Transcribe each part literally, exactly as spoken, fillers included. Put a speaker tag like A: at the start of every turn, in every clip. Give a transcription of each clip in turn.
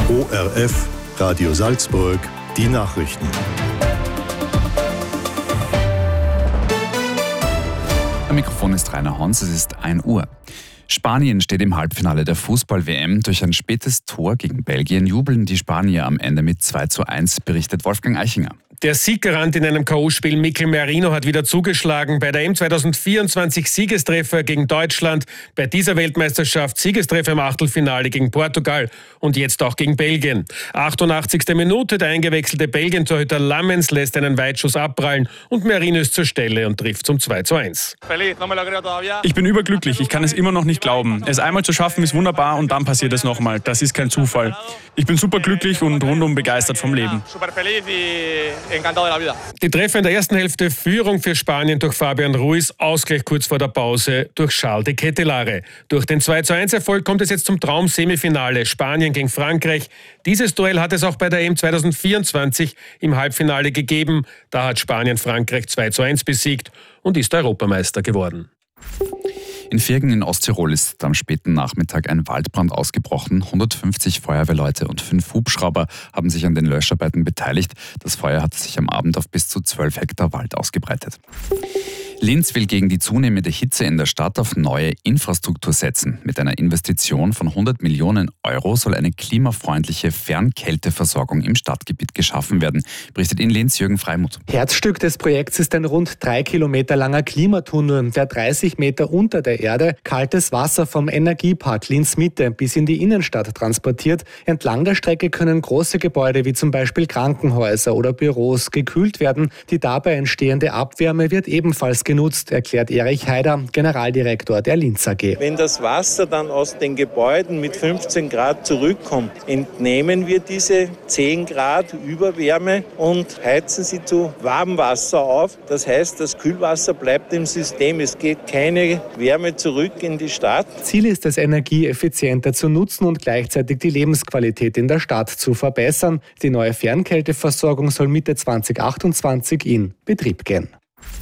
A: O R F, Radio Salzburg, die Nachrichten.
B: Am Mikrofon ist Rainer Hans, es ist ein Uhr. Spanien steht im Halbfinale der Fußball-W M. Durch ein spätes Tor gegen Belgien jubeln die Spanier am Ende mit zwei zu eins, berichtet Wolfgang Eichinger.
C: Der Sieggarant in einem K O-Spiel Mikel Merino hat wieder zugeschlagen. Bei der E M zwanzig vierundzwanzig Siegestreffer gegen Deutschland, bei dieser Weltmeisterschaft Siegestreffer im Achtelfinale gegen Portugal und jetzt auch gegen Belgien. achtundachtzigste Minute, der eingewechselte Belgien-Torhüter Lammens lässt einen Weitschuss abprallen und Merino ist zur Stelle und trifft zum zwei zu eins.
D: Ich bin überglücklich, ich kann es immer noch nicht glauben. Es einmal zu schaffen ist wunderbar und dann passiert es nochmal. Das ist kein Zufall. Ich bin superglücklich und rundum begeistert vom Leben.
C: Die Treffer in der ersten Hälfte, Führung für Spanien durch Fabian Ruiz, Ausgleich kurz vor der Pause durch Charles de Ketelaere. Durch den zwei zu eins Erfolg kommt es jetzt zum Traum-Semifinale, Spanien gegen Frankreich. Dieses Duell hat es auch bei der E M zwanzig vierundzwanzig im Halbfinale gegeben. Da hat Spanien Frankreich zwei zu eins besiegt und ist Europameister geworden.
B: In Virgen in Osttirol ist am späten Nachmittag ein Waldbrand ausgebrochen. hundertfünfzig Feuerwehrleute und fünf Hubschrauber haben sich an den Löscharbeiten beteiligt. Das Feuer hat sich am Abend auf bis zu zwölf Hektar Wald ausgebreitet. Linz will gegen die zunehmende Hitze in der Stadt auf neue Infrastruktur setzen. Mit einer Investition von hundert Millionen Euro soll eine klimafreundliche Fernkälteversorgung im Stadtgebiet geschaffen werden, berichtet in Linz Jürgen Freimuth.
E: Herzstück des Projekts ist ein rund drei Kilometer langer Klimatunnel, der dreißig Meter unter der Erde kaltes Wasser vom Energiepark Linz Mitte bis in die Innenstadt transportiert. Entlang der Strecke können große Gebäude wie zum Beispiel Krankenhäuser oder Büros gekühlt werden. Die dabei entstehende Abwärme wird ebenfalls genutzt, erklärt Erich Haider, Generaldirektor der Linz A G.
F: Wenn das Wasser dann aus den Gebäuden mit fünfzehn Grad zurückkommt, entnehmen wir diese zehn Grad Überwärme und heizen sie zu Warmwasser auf. Das heißt, das Kühlwasser bleibt im System. Es geht keine Wärme zurück in die Stadt.
E: Ziel ist es, Energie effizienter zu nutzen und gleichzeitig die Lebensqualität in der Stadt zu verbessern. Die neue Fernkälteversorgung soll Mitte zwanzig achtundzwanzig in Betrieb gehen.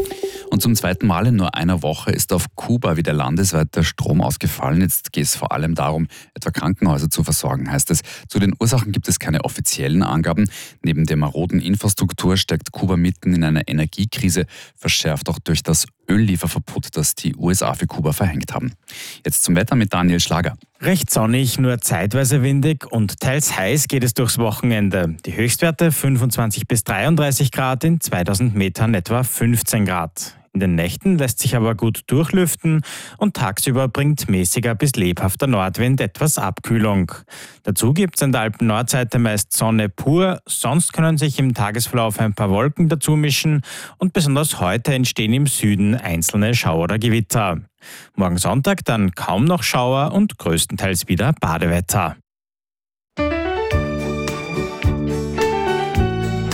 B: Und zum zweiten Mal in nur einer Woche ist auf Kuba wieder landesweit der Strom ausgefallen. Jetzt geht es vor allem darum, etwa Krankenhäuser zu versorgen, heißt es. Zu den Ursachen gibt es keine offiziellen Angaben. Neben der maroden Infrastruktur steckt Kuba mitten in einer Energiekrise, verschärft auch durch das Öllieferverbot, das die U S A für Kuba verhängt haben. Jetzt zum Wetter mit Daniel Schlager.
G: Recht sonnig, nur zeitweise windig und teils heiß geht es durchs Wochenende. Die Höchstwerte fünfundzwanzig bis dreiunddreißig Grad, in zweitausend Metern etwa fünfzehn Grad. In den Nächten lässt sich aber gut durchlüften und tagsüber bringt mäßiger bis lebhafter Nordwind etwas Abkühlung. Dazu gibt es an der Alpen-Nordseite meist Sonne pur, sonst können sich im Tagesverlauf ein paar Wolken dazu mischen und besonders heute entstehen im Süden einzelne Schauer oder Gewitter. Morgen Sonntag dann kaum noch Schauer und größtenteils wieder Badewetter.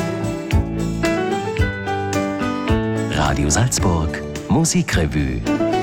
H: Radio Salzburg Musikrevue.